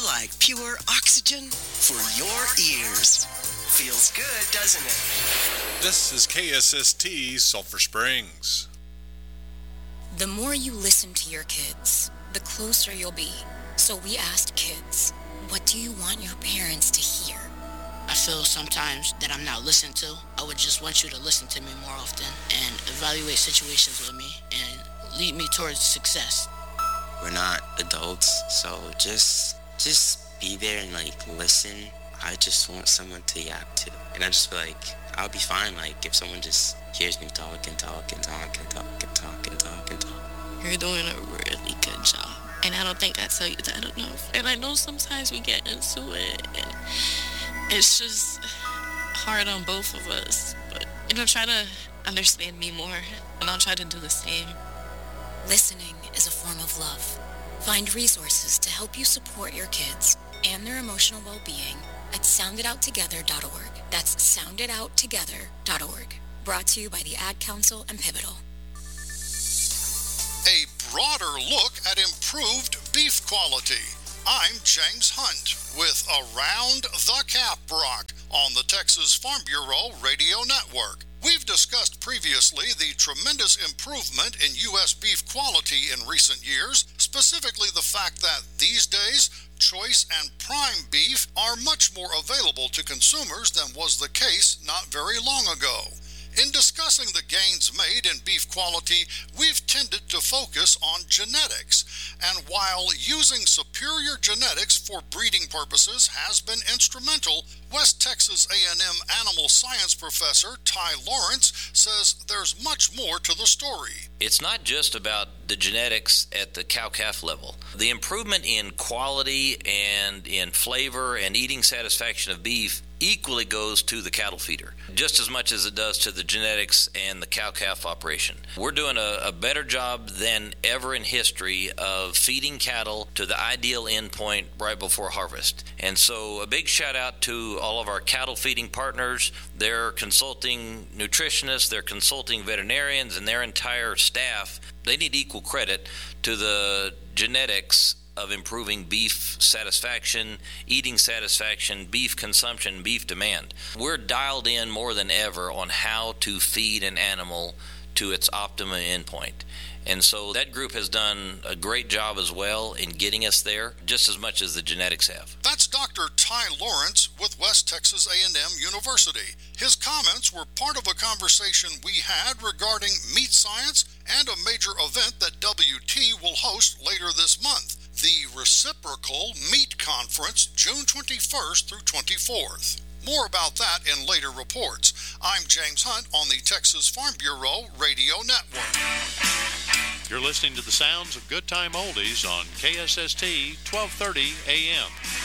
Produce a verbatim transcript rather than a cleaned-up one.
like pure oxygen for your ears. Feels good, doesn't it? This is K S S T Sulphur Springs. The more you listen to your kids, the closer you'll be. So we asked kids, what do you want your parents to hear? I feel sometimes that I'm not listened to. I would just want you to listen to me more often and evaluate situations with me and lead me towards success. We're not adults, so just just be there and like listen. I just want someone to yap to. And I just feel like I'll be fine like if someone just hears me talk and talk and talk and talk and talk and talk and talk. You're doing a really good job. And I don't think I tell you that enough. And I know sometimes we get into it and it's just hard on both of us. But, you know, try to understand me more and I'll try to do the same. Listening is a form of love. Find resources to help you support your kids and their emotional well-being at sound it out together dot org. That's sound it out together dot org. Brought to you by the Ad Council and Pivotal. A broader look at improved beef quality. I'm James Hunt with Around the Cap Rock on the Texas Farm Bureau Radio Network. We've discussed previously the tremendous improvement in U S beef quality in recent years, specifically the fact that these days, choice and prime beef are much more available to consumers than was the case not very long ago. In discussing the gains made in beef quality, we've tended to focus on genetics, and while using superior genetics for breeding purposes has been instrumental, West Texas A and M animal science professor Ty Lawrence says there's much more to the story. It's not just about the genetics at the cow-calf level. The improvement in quality and in flavor and eating satisfaction of beef equally goes to the cattle feeder, just as much as it does to the genetics and the cow-calf operation. We're doing a, a better job than ever in history of feeding cattle to the ideal endpoint right before harvest. And so a big shout out to all of our cattle feeding partners, their consulting nutritionists, their consulting veterinarians, and their entire staff. They need equal credit to the genetics of improving beef satisfaction, eating satisfaction, beef consumption, beef demand. We're dialed in more than ever on how to feed an animal to its optimum endpoint. And so that group has done a great job as well in getting us there, just as much as the genetics have. That's Doctor Ty Lawrence with West Texas A and M University. His comments were part of a conversation we had regarding meat science and a major event that W T will host later this month, the Reciprocal Meat Conference, June twenty-first through twenty-fourth. More about that in later reports. I'm James Hunt on the Texas Farm Bureau Radio Network. You're listening to the sounds of Good Time Oldies on K S S T twelve thirty A M.